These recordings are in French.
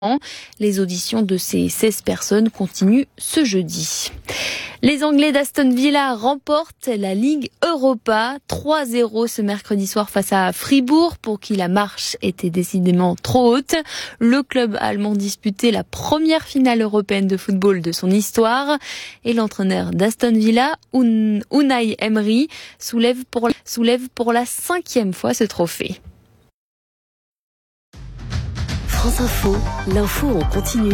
Les auditions de ces 16 personnes continuent ce jeudi. Les Anglais d'Aston Villa remportent la Ligue Europa 3-0 ce mercredi soir face à Fribourg, pour qui la marche était décidément trop haute. Le club allemand disputait la première finale européenne de football de son histoire et l'entraîneur d'Aston Villa, Unai Emery, soulève pour la 5e fois ce trophée. France Info, l'info en continu.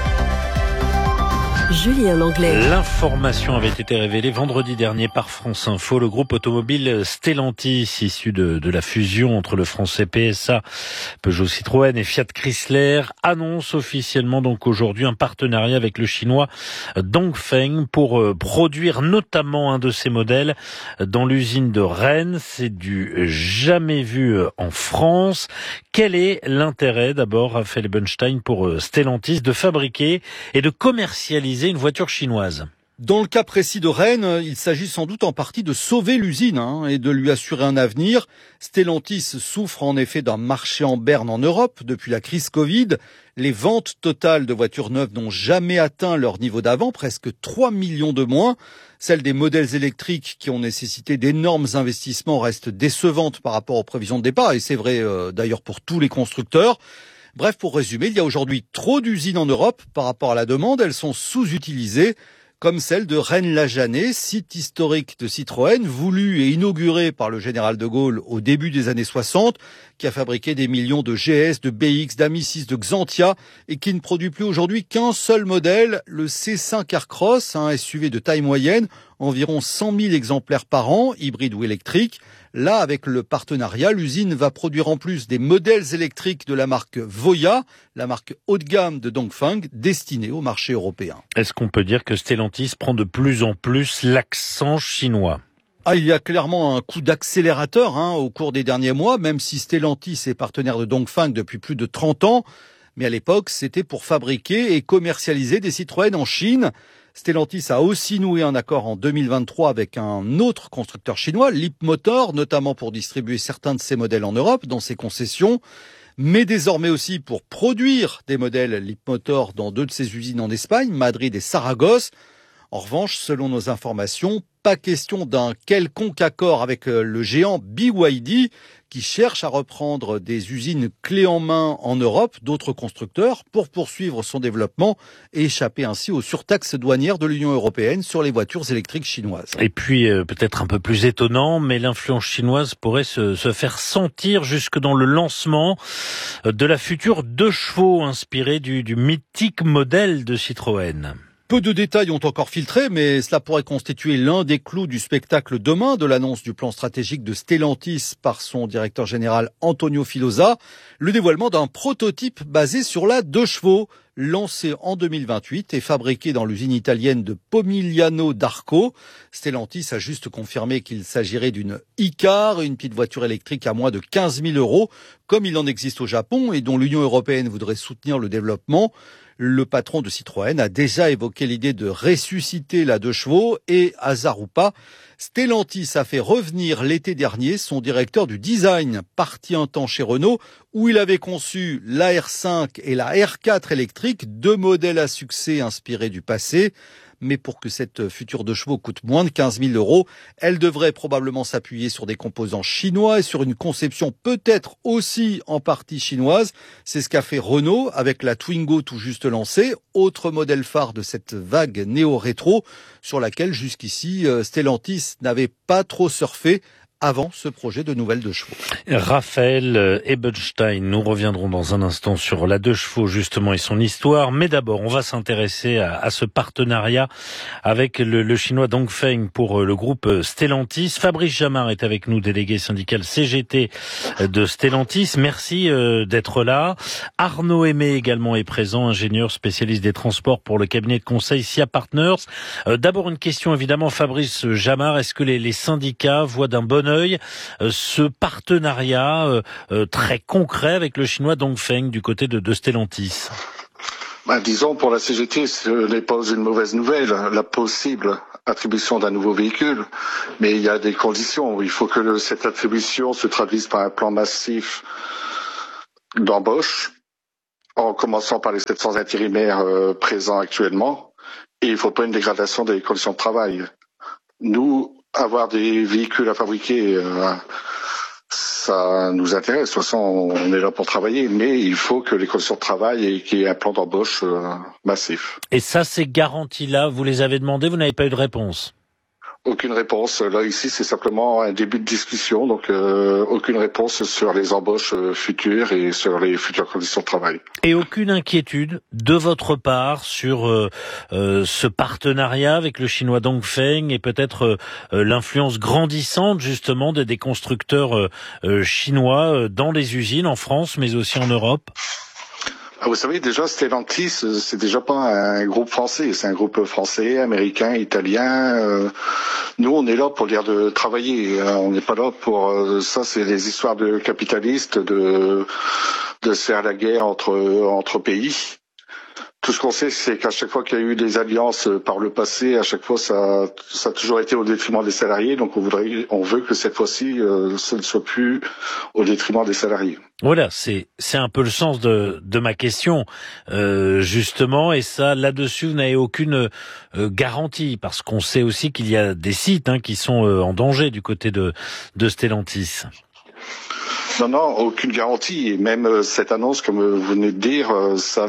Julien Langlais. L'information avait été révélée vendredi dernier par France Info. Le groupe automobile Stellantis, issu de la fusion entre le français PSA, Peugeot Citroën et Fiat Chrysler, annonce officiellement donc aujourd'hui un partenariat avec le chinois Dongfeng pour produire notamment un de ses modèles dans l'usine de Rennes. C'est du jamais vu en France. Quel est l'intérêt d'abord, Raphaël Ebenstein, pour Stellantis de fabriquer et de commercialiser une voiture chinoise? Dans le cas précis de Rennes, il s'agit sans doute en partie de sauver l'usine et de lui assurer un avenir. Stellantis souffre en effet d'un marché en berne en Europe depuis la crise Covid. Les ventes totales de voitures neuves n'ont jamais atteint leur niveau d'avant, presque 3 millions de moins. Celles des modèles électriques qui ont nécessité d'énormes investissements restent décevantes par rapport aux prévisions de départ, et c'est vrai d'ailleurs pour tous les constructeurs. Bref, pour résumer, il y a aujourd'hui trop d'usines en Europe par rapport à la demande. Elles sont sous-utilisées, comme celle de Rennes-la-Janée, site historique de Citroën, voulu et inauguré par le général de Gaulle au début des années 60, qui a fabriqué des millions de GS, de BX, d'Ami 6, de Xantia, et qui ne produit plus aujourd'hui qu'un seul modèle, le C5 Aircross, un SUV de taille moyenne, environ 100 000 exemplaires par an, hybride ou électrique. Là, avec le partenariat, l'usine va produire en plus des modèles électriques de la marque Voya, la marque haut de gamme de Dongfeng, destinée au marché européen. Est-ce qu'on peut dire que Stellantis prend de plus en plus l'accent chinois ? Il y a clairement un coup d'accélérateur au cours des derniers mois, même si Stellantis est partenaire de Dongfeng depuis plus de 30 ans. Mais à l'époque, c'était pour fabriquer et commercialiser des Citroën en Chine. Stellantis a aussi noué un accord en 2023 avec un autre constructeur chinois, Leapmotor, notamment pour distribuer certains de ses modèles en Europe, dans ses concessions, mais désormais aussi pour produire des modèles Leapmotor dans 2 de ses usines en Espagne, Madrid et Saragosse. En revanche, selon nos informations, pas question d'un quelconque accord avec le géant BYD, qui cherche à reprendre des usines clés en main en Europe d'autres constructeurs pour poursuivre son développement et échapper ainsi aux surtaxes douanières de l'Union européenne sur les voitures électriques chinoises. Et puis, peut-être un peu plus étonnant, mais l'influence chinoise pourrait se faire sentir jusque dans le lancement de la future 2 chevaux inspirée du mythique modèle de Citroën. Peu de détails ont encore filtré, mais cela pourrait constituer l'un des clous du spectacle demain de l'annonce du plan stratégique de Stellantis par son directeur général Antonio Filosa, le dévoilement d'un prototype basé sur la 2 chevaux, lancé en 2028 et fabriqué dans l'usine italienne de Pomigliano d'Arco. Stellantis a juste confirmé qu'il s'agirait d'une e-car, une petite voiture électrique à moins de 15 000 €, comme il en existe au Japon et dont l'Union européenne voudrait soutenir le développement. Le patron de Citroën a déjà évoqué l'idée de ressusciter la 2 chevaux et, hasard ou pas, Stellantis a fait revenir l'été dernier son directeur du design, parti un temps chez Renault, où il avait conçu la R5 et la R4 électriques, 2 modèles à succès inspirés du passé. Mais pour que cette future 2 chevaux coûte moins de 15 000 €, elle devrait probablement s'appuyer sur des composants chinois et sur une conception peut-être aussi en partie chinoise. C'est ce qu'a fait Renault avec la Twingo tout juste lancée, autre modèle phare de cette vague néo-rétro sur laquelle jusqu'ici Stellantis n'avait pas trop surfé avant ce projet de nouvelle 2 chevaux. Raphaël Ebenstein, nous reviendrons dans un instant sur la 2 chevaux justement et son histoire, mais d'abord on va s'intéresser à ce partenariat avec le chinois Dongfeng pour le groupe Stellantis. Fabrice Jamard est avec nous, délégué syndical CGT de Stellantis. Merci d'être là. Arnaud Aimé également est présent, ingénieur spécialiste des transports pour le cabinet de conseil SIA Partners. D'abord une question évidemment, Fabrice Jamard, est-ce que les syndicats voient d'un bon œil ce partenariat très concret avec le chinois Dongfeng du côté de Stellantis? Disons, pour la CGT, ce n'est pas une mauvaise nouvelle, la possible attribution d'un nouveau véhicule, mais il y a des conditions. Il faut que cette attribution se traduise par un plan massif d'embauche en commençant par les 700 intérimaires présents actuellement. Et il ne faut pas une dégradation des conditions de travail. Nous, avoir des véhicules à fabriquer, ça nous intéresse. De toute façon, on est là pour travailler, mais il faut que les conditions de travail et qu'il y ait un plan d'embauche massif. Et ça, ces garanties-là, vous les avez demandées, vous n'avez pas eu de réponse? Aucune réponse. Là, ici, c'est simplement un début de discussion, donc aucune réponse sur les embauches futures et sur les futures conditions de travail. Et aucune inquiétude de votre part sur ce partenariat avec le chinois Dongfeng et peut-être l'influence grandissante justement des constructeurs chinois dans les usines en France, mais aussi en Europe? Vous savez, déjà, Stellantis, c'est déjà pas un groupe français, c'est un groupe français, américain, italien. Nous, on est là pour dire de travailler. On n'est pas là pour ça. C'est des histoires de capitalistes, de se faire la guerre entre pays. Tout ce qu'on sait, c'est qu'à chaque fois qu'il y a eu des alliances par le passé, à chaque fois, ça a toujours été au détriment des salariés. Donc, on veut que cette fois-ci, ce ne soit plus au détriment des salariés. Voilà, c'est un peu le sens de ma question, justement. Et ça, là-dessus, vous n'avez aucune garantie, parce qu'on sait aussi qu'il y a des sites qui sont en danger du côté de Stellantis. Non, aucune garantie. Et même cette annonce, comme vous venez de dire, ça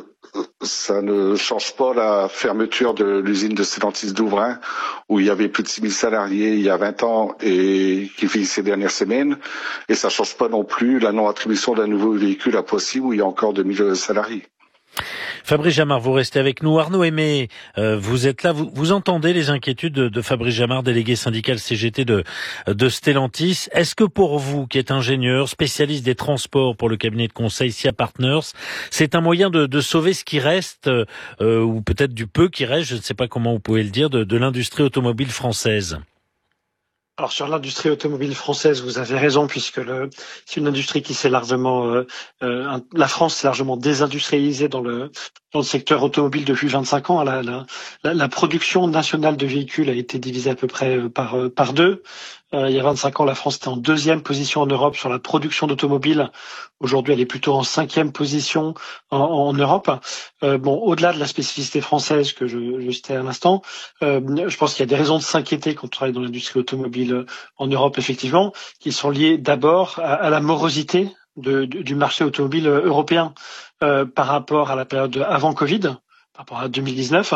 ne change pas la fermeture de l'usine de Stellantis d'Ouvrain, où il y avait plus de 6000 salariés il y a 20 ans et qui finit ces dernières semaines. Et ça change pas non plus la non-attribution d'un nouveau véhicule à Poissy, où il y a encore 2000 salariés. Fabrice Jamard, vous restez avec nous. Arnaud Aimé, vous êtes là, vous entendez les inquiétudes de Fabrice Jamard, délégué syndical CGT de Stellantis. Est-ce que pour vous, qui êtes ingénieur, spécialiste des transports pour le cabinet de conseil SIA Partners, c'est un moyen de sauver ce qui reste, ou peut-être du peu qui reste, je ne sais pas comment vous pouvez le dire, de l'industrie automobile française? Alors sur l'industrie automobile française, vous avez raison, puisque c'est une industrie qui s'est largement, la France s'est largement désindustrialisée dans le secteur automobile depuis 25 ans. La production nationale de véhicules a été divisée à peu près par deux. Il y a 25 ans, la France était en 2e position en Europe sur la production d'automobiles. Aujourd'hui, elle est plutôt en 5e position en Europe. Au-delà de la spécificité française que je citais à l'instant, je pense qu'il y a des raisons de s'inquiéter quand on travaille dans l'industrie automobile en Europe, effectivement, qui sont liées d'abord à la morosité du marché automobile européen par rapport à la période avant Covid, par rapport à 2019.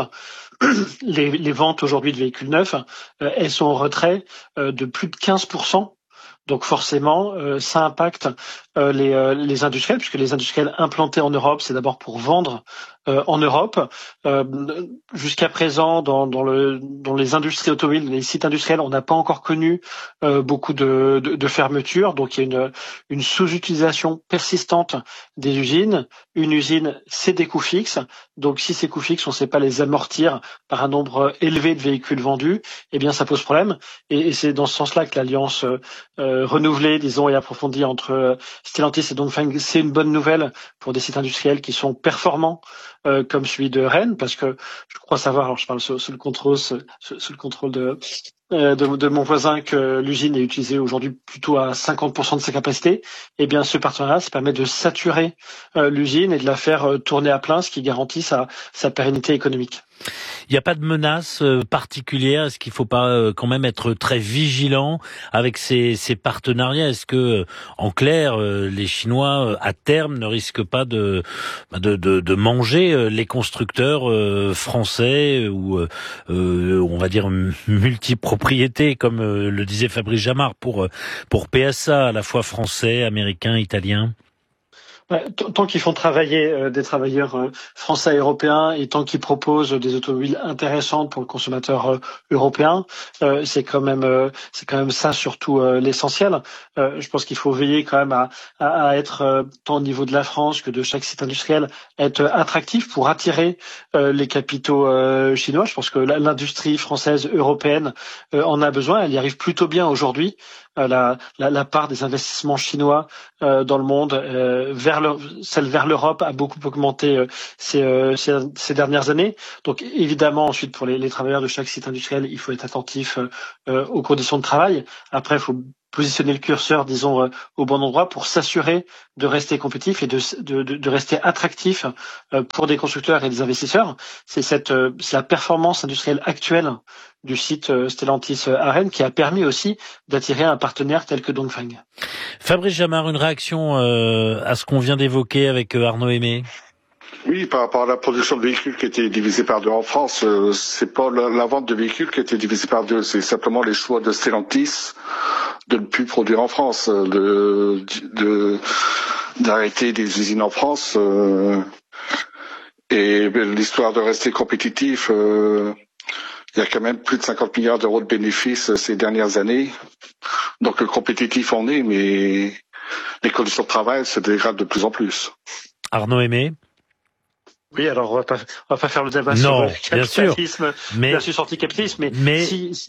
Les ventes aujourd'hui de véhicules neufs, elles sont en retrait de plus de 15%. Donc forcément, ça impacte les industriels, puisque les industriels implantés en Europe, c'est d'abord pour vendre en Europe. Jusqu'à présent, dans les industries automobiles, les sites industriels, on n'a pas encore connu beaucoup de fermetures. Donc il y a une sous-utilisation persistante des usines. Une usine, c'est des coûts fixes. Donc si ces coûts fixes, on ne sait pas les amortir par un nombre élevé de véhicules vendus, eh bien ça pose problème. Et c'est dans ce sens-là que l'alliance renouvelée, disons, et approfondie entre Stellantis et Dongfeng, c'est une bonne nouvelle pour des sites industriels qui sont performants, comme celui de Rennes, parce que je crois savoir, alors je parle sous le contrôle de mon voisin, que l'usine est utilisée aujourd'hui plutôt à 50% de sa capacité. Eh bien, ce partenariat, ça permet de saturer l'usine et de la faire tourner à plein, ce qui garantit sa pérennité économique. Il n'y a pas de menace particulière? Est-ce qu'il ne faut pas quand même être très vigilant avec ces partenariats? Est-ce que, en clair, les Chinois, à terme, ne risquent pas de manger les constructeurs français ou, on va dire, multipropriété, comme le disait Fabrice Jamard, pour PSA, à la fois français, américain, italien? Tant qu'ils font travailler des travailleurs français et européens, et tant qu'ils proposent des automobiles intéressantes pour le consommateur européen, c'est quand même ça surtout l'essentiel. Je pense qu'il faut veiller quand même à être, tant au niveau de la France que de chaque site industriel, être attractif pour attirer les capitaux chinois. Je pense que l'industrie française, européenne en a besoin. Elle y arrive plutôt bien aujourd'hui. La part des investissements chinois dans le monde celle vers l'Europe a beaucoup augmenté ces dernières années. Donc évidemment, ensuite, pour les travailleurs de chaque site industriel, il faut être attentif aux conditions de travail. Après, il faut positionner le curseur, disons, au bon endroit pour s'assurer de rester compétitif et de rester attractif pour des constructeurs et des investisseurs. C'est la performance industrielle actuelle du site Stellantis à Rennes qui a permis aussi d'attirer un partenaire tel que Dongfeng. Fabrice Jamard, une réaction à ce qu'on vient d'évoquer avec Arnaud Aimé? Oui, par rapport à la production de véhicules qui était divisée par deux en France, c'est pas la vente de véhicules qui était divisée par deux, c'est simplement les choix de Stellantis de ne plus produire en France, d'arrêter des usines en France, et l'histoire de rester compétitif. Il y a quand même plus de 50 milliards d'euros de bénéfices ces dernières années. Donc compétitif on est, mais les conditions de travail se dégradent de plus en plus. Arnaud Aimé? Oui, alors on va pas faire le débat sur le capitalisme versus anticapitalisme, mais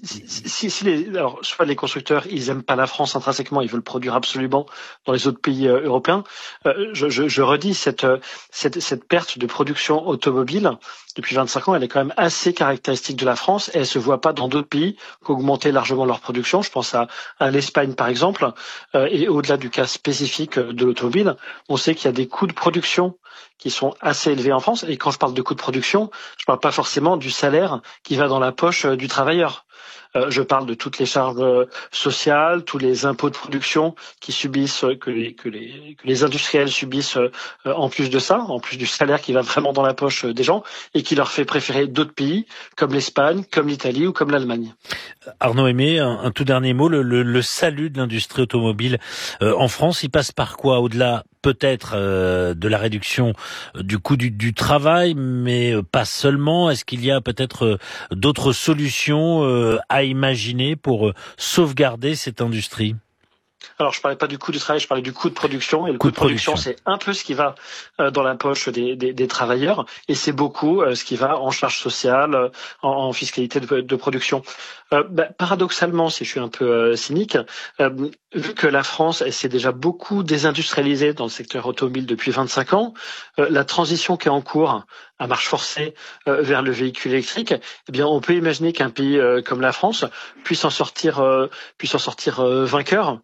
alors soit les constructeurs ils aiment pas la France intrinsèquement, ils veulent produire absolument dans les autres pays européens. Je redis cette perte de production automobile depuis 25 ans, elle est quand même assez caractéristique de la France et elle se voit pas dans d'autres pays qu'augmenter largement leur production. Je pense à l'Espagne par exemple, et au-delà du cas spécifique de l'automobile, on sait qu'il y a des coûts de production qui sont assez élevés en France. Et quand je parle de coûts de production, je parle pas forcément du salaire qui va dans la poche du travailleur. Je parle de toutes les charges sociales, tous les impôts de production qui subissent, que les industriels subissent en plus de ça, en plus du salaire qui va vraiment dans la poche des gens et qui leur fait préférer d'autres pays comme l'Espagne, comme l'Italie ou comme l'Allemagne. Arnaud Aimé, un tout dernier mot, le salut de l'industrie automobile en France, il passe par quoi? Au-delà peut-être de la réduction du coût du travail, mais pas seulement. Est-ce qu'il y a peut-être d'autres solutions à imaginer pour sauvegarder cette industrie? Alors, je parlais pas du coût du travail, je parlais du coût de production. Et le coût de production, c'est un peu ce qui va dans la poche des travailleurs, et c'est beaucoup ce qui va en charge sociale, en fiscalité de production. Paradoxalement, si je suis un peu cynique, vu que la France s'est déjà beaucoup désindustrialisée dans le secteur automobile depuis 25 ans, la transition qui est en cours à marche forcée vers le véhicule électrique, eh bien, on peut imaginer qu'un pays comme la France puisse en sortir vainqueur.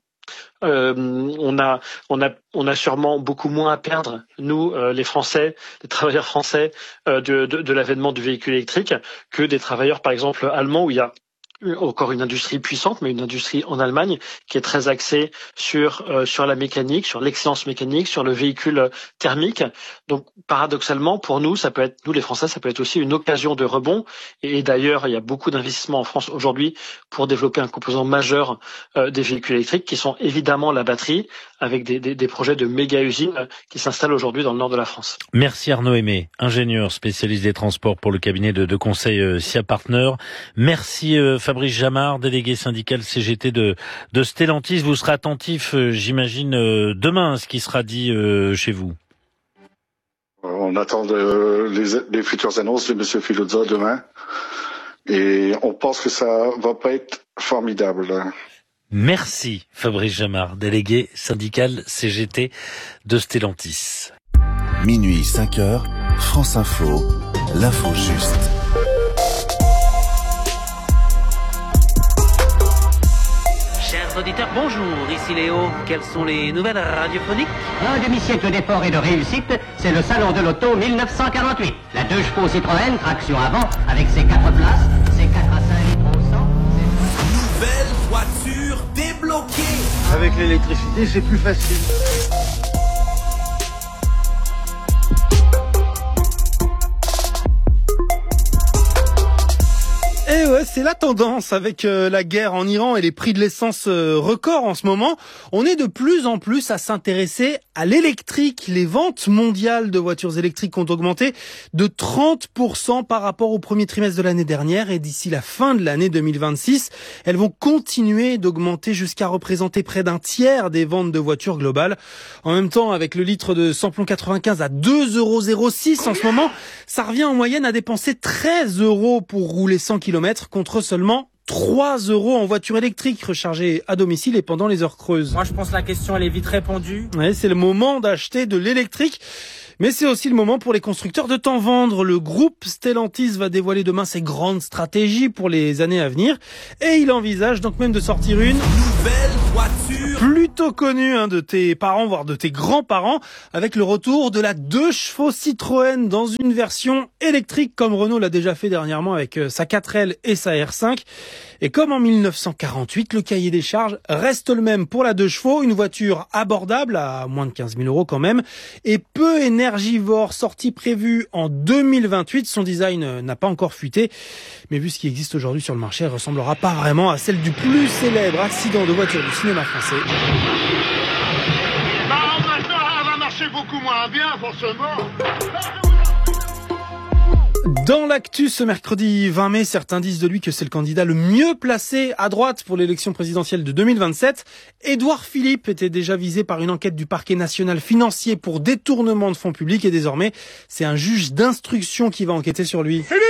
On a sûrement beaucoup moins à perdre, nous, les Français, les travailleurs français, de l'avènement du véhicule électrique que des travailleurs, par exemple, allemands, où il y a encore une industrie puissante, mais une industrie en Allemagne qui est très axée sur la mécanique, sur l'excellence mécanique, sur le véhicule thermique. Donc paradoxalement, pour nous, nous les Français, ça peut être aussi une occasion de rebond. Et d'ailleurs, il y a beaucoup d'investissements en France aujourd'hui pour développer un composant majeur des véhicules électriques, qui sont évidemment la batterie, avec des projets de méga-usines qui s'installent aujourd'hui dans le nord de la France. Merci Arnaud Aimé, ingénieur spécialiste des transports pour le cabinet de conseil SIA Partners. Merci Fabrice Jamard, délégué syndical CGT de Stellantis. Vous serez attentif, j'imagine, demain à ce qui sera dit chez vous. On attend les futures annonces de M. Filosa demain. Et on pense que ça va pas être formidable. Merci Fabrice Jamard, délégué syndical CGT de Stellantis. Minuit 5h, France Info, l'info juste. Chers auditeurs, bonjour, ici Léo. Quelles sont les nouvelles radiophoniques? Un demi-siècle d'efforts et de réussite, c'est le salon de l'auto 1948. La 2 chevaux Citroën, traction avant, avec ses 4 places, ses 4 à 5 litres au 100. Nouvelle voiture débloquée. Avec l'électricité, c'est plus facile. Et ouais, c'est la tendance avec la guerre en Iran et les prix de l'essence records en ce moment. On est de plus en plus à s'intéresser à l'électrique. Les ventes mondiales de voitures électriques ont augmenté de 30% par rapport au premier trimestre de l'année dernière, et d'ici la fin de l'année 2026, elles vont continuer d'augmenter jusqu'à représenter près d'un tiers des ventes de voitures globales. En même temps, avec le litre de samplon 95 à 2,06 € en ce moment, ça revient en moyenne à dépenser 13 € pour rouler 100 km contre seulement 3 € en voiture électrique rechargée à domicile et pendant les heures creuses. Moi, je pense que la question, elle est vite répondue. Ouais, c'est le moment d'acheter de l'électrique. Mais c'est aussi le moment pour les constructeurs de t'en vendre. Le groupe Stellantis va dévoiler demain ses grandes stratégies pour les années à venir. Et il envisage donc même de sortir une nouvelle voiture plutôt connue de tes parents, voire de tes grands-parents, avec le retour de la 2 chevaux Citroën dans une version électrique, comme Renault l'a déjà fait dernièrement avec sa 4L et sa R5. Et comme en 1948, le cahier des charges reste le même pour la 2 chevaux, une voiture abordable à moins de 15 000 € quand même, et peu énergivore, sortie prévue en 2028. Son design n'a pas encore fuité, mais vu ce qui existe aujourd'hui sur le marché, elle ressemblera pas vraiment à celle du plus célèbre accident de voiture du cinéma français. Maintenant, elle va marcher beaucoup moins bien, forcément. Dans l'actu ce mercredi 20 mai, certains disent de lui que c'est le candidat le mieux placé à droite pour l'élection présidentielle de 2027. Édouard Philippe était déjà visé par une enquête du parquet national financier pour détournement de fonds publics et désormais, c'est un juge d'instruction qui va enquêter sur lui. Philippe,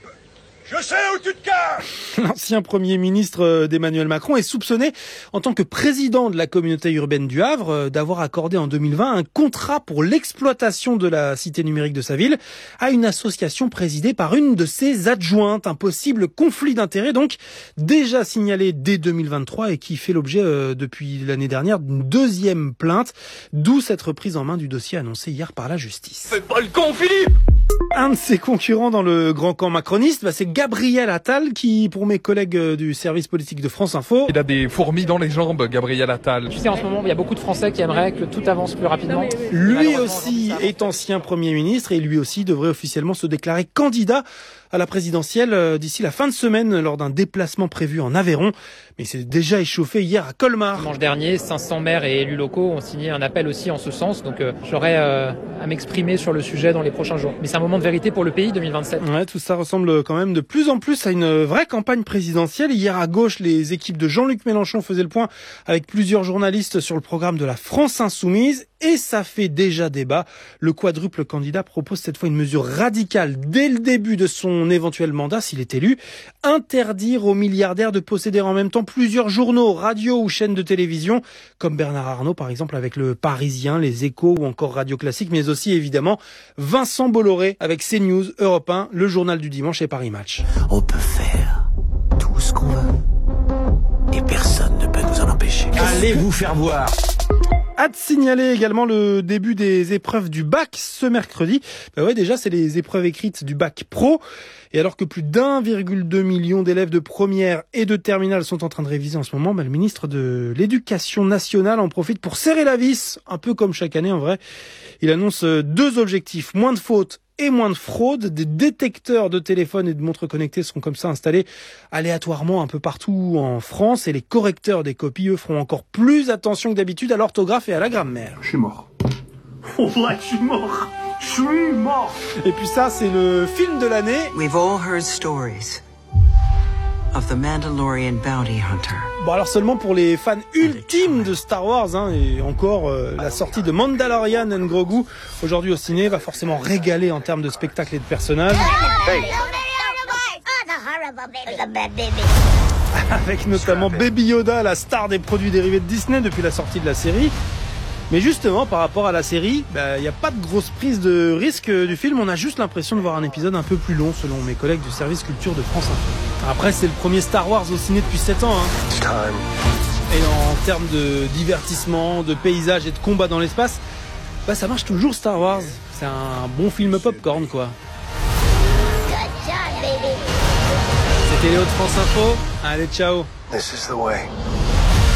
je sais où tu te caches. L'ancien Premier ministre d'Emmanuel Macron est soupçonné, en tant que président de la communauté urbaine du Havre, d'avoir accordé en 2020 un contrat pour l'exploitation de la cité numérique de sa ville à une association présidée par une de ses adjointes. Un possible conflit d'intérêts donc déjà signalé dès 2023 et qui fait l'objet depuis l'année dernière d'une 2e plainte, d'où cette reprise en main du dossier annoncée hier par la justice. Fais pas le con, Philippe. Un de ses concurrents dans le grand camp macroniste, c'est Gabriel Attal qui, pour mes collègues du service politique de France Info... Il a des fourmis dans les jambes, Gabriel Attal. Tu sais, en ce moment, il y a beaucoup de Français qui aimeraient que tout avance plus rapidement. Lui aussi est ancien Premier ministre et lui aussi devrait officiellement se déclarer candidat à la présidentielle d'ici la fin de semaine lors d'un déplacement prévu en Aveyron. Mais il s'est déjà échauffé hier à Colmar. Dimanche dernier, 500 maires et élus locaux ont signé un appel aussi en ce sens. Donc j'aurai à m'exprimer sur le sujet dans les prochains jours. Mais c'est un moment de vérité pour le pays 2027. Ouais, tout ça ressemble quand même de plus en plus à une vraie campagne présidentielle. Hier à gauche, les équipes de Jean-Luc Mélenchon faisaient le point avec plusieurs journalistes sur le programme de la France Insoumise. Et ça fait déjà débat. Le quadruple candidat propose cette fois une mesure radicale dès le début de son éventuel mandat, s'il est élu. Interdire aux milliardaires de posséder en même temps plusieurs journaux, radios ou chaînes de télévision, comme Bernard Arnault par exemple avec Le Parisien, Les Échos ou encore Radio Classique, mais aussi évidemment Vincent Bolloré avec CNews, Europe 1, Le Journal du Dimanche et Paris Match. On peut faire tout ce qu'on veut et personne ne peut nous en empêcher. Allez vous faire voir. À te signaler également le début des épreuves du bac ce mercredi. Déjà, c'est les épreuves écrites du bac pro. Et alors que plus d'1,2 million d'élèves de première et de terminale sont en train de réviser en ce moment, le ministre de l'Éducation nationale en profite pour serrer la vis, un peu comme chaque année en vrai. Il annonce 2 objectifs, moins de fautes et moins de fraude. Des détecteurs de téléphones et de montres connectées seront comme ça installés aléatoirement un peu partout en France et les correcteurs des copies, eux, feront encore plus attention que d'habitude à l'orthographe et à la grammaire. Je suis mort. Oh là, je suis mort. Je suis mort. Et puis ça, c'est le film de l'année. We've all heard stories of the Mandalorian bounty hunter. Bon, alors seulement pour les fans ultimes de Star Wars, et encore la sortie de Mandalorian and Grogu aujourd'hui au ciné va forcément régaler en termes de spectacle et de personnages. Hey. Avec notamment Baby Yoda, la star des produits dérivés de Disney depuis la sortie de la série. Mais justement, par rapport à la série, il n'y a pas de grosse prise de risque du film. On a juste l'impression de voir un épisode un peu plus long, selon mes collègues du service culture de France Info. Après, c'est le premier Star Wars au ciné depuis 7 ans. Et en termes de divertissement, de paysage et de combat dans l'espace, ça marche toujours Star Wars. C'est un bon film popcorn, quoi. C'était Léo de France Info. Allez, ciao. This is the way.